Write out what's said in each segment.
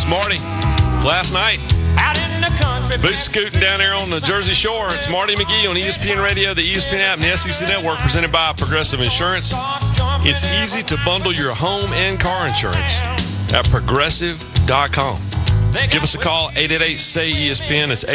was Marty last night. Out in the country. Boot scooting down there on the Jersey Shore. It's Marty McGee on ESPN Radio, the ESPN app, and the SEC Network, presented by Progressive Insurance. It's easy to bundle your home and car insurance at Progressive.com. Give us a call, 888-SAY-ESPN. It's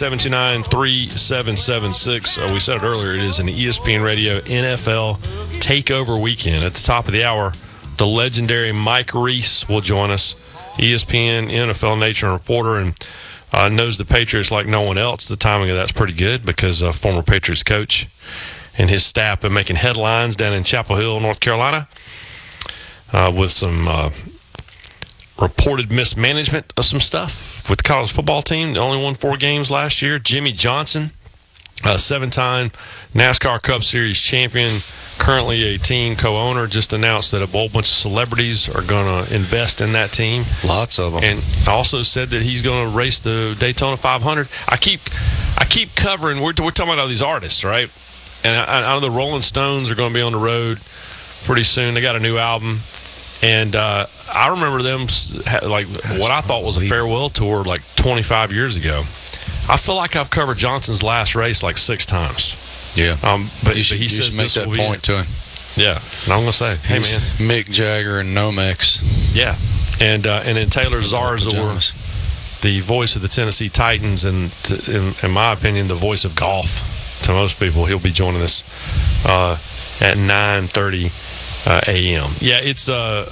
888-729-3776. We said it earlier, it is an ESPN Radio NFL Takeover Weekend. At the top of the hour, the legendary Mike Reese will join us, ESPN NFL Nation reporter, and knows the Patriots like no one else. The timing of that's pretty good because former Patriots coach and his staff been making headlines down in Chapel Hill, North Carolina, with some reported mismanagement of some stuff with the college football team. They only won 4 games last year. Jimmy Johnson, a 7-time NASCAR Cup Series champion, currently a team co-owner, just announced that a whole bunch of celebrities are going to invest in that team. Lots of them. And also said that he's going to race the Daytona 500. I keep covering, we're talking about all these artists, right? And I know the Rolling Stones are going to be on the road pretty soon. They got a new album. And I remember them, like, what I thought was a farewell tour like 25 years ago. I feel like I've covered Johnson's last race like 6 times. Yeah. But you he says should make that point to him. Yeah. And I'm going to say, hey, man. Mick Jagger and Nomex. Yeah. And then Taylor Zarzour, the voice of the Tennessee Titans, and in my opinion, the voice of golf to most people. He'll be joining us at 9:30 a.m. Yeah, it's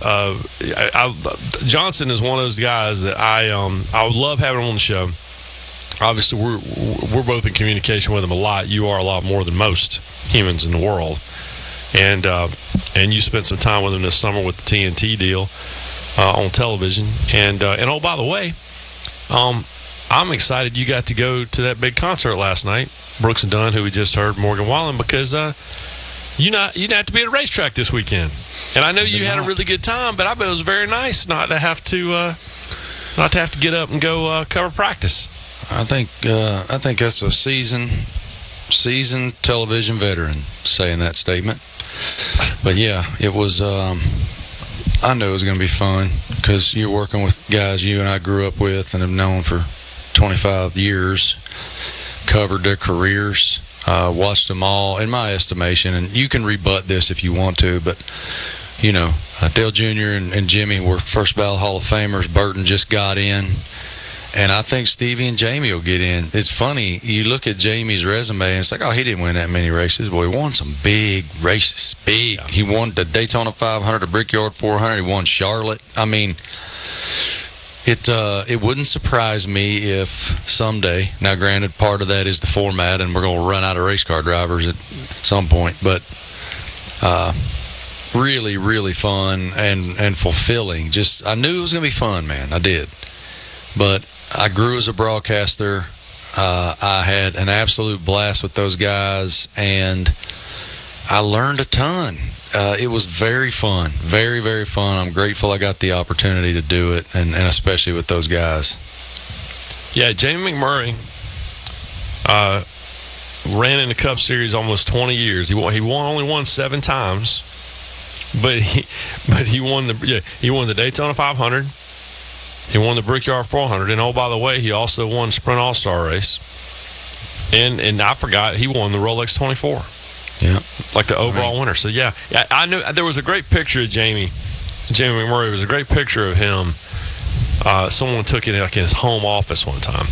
Johnson is one of those guys that I would love having him on the show. Obviously, we're both in communication with him a lot. You are a lot more than most humans in the world, and you spent some time with him this summer with the TNT deal on television. And oh, by the way, I'm excited you got to go to that big concert last night, Brooks and Dunn, who we just heard, Morgan Wallen, because you didn't have to be at a racetrack this weekend. And I know you had a really good time, but I bet it was very nice not to have to get up and go cover practice. I think that's a seasoned television veteran saying that statement. But yeah, it was. I knew it was going to be fun because you're working with guys you and I grew up with and have known for 25 years, covered their careers. Watched them all, in my estimation, and you can rebut this if you want to, but, you know, Dale Jr. and Jimmy were first ballot Hall of Famers. Burton just got in, and I think Stevie and Jamie will get in. It's funny, you look at Jamie's resume, and it's like, oh, he didn't win that many races. Well, he won some big races, big. Yeah. He won the Daytona 500, the Brickyard 400, he won Charlotte. I mean, it wouldn't surprise me if someday, now granted part of that is the format and we're going to run out of race car drivers at some point, but really, really fun and fulfilling. Just, I knew it was going to be fun, man. I did. But I grew as a broadcaster. I had an absolute blast with those guys, and I learned a ton. It was very fun, very, very fun. I'm grateful I got the opportunity to do it, and especially with those guys. Yeah, Jamie McMurray ran in the Cup Series almost 20 years. He only won 7 times, but he won the Daytona 500. He won the Brickyard 400, and oh, by the way, he also won Sprint All-Star race. And I forgot, he won the Rolex 24. Yeah, like the overall winner. So yeah, I knew there was a great picture of Jamie McMurray. It was a great picture of him. Someone took it like in his home office one time.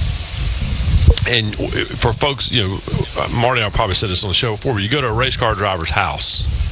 And for folks, you know, Marty, I probably said this on the show before, but you go to a race car driver's house,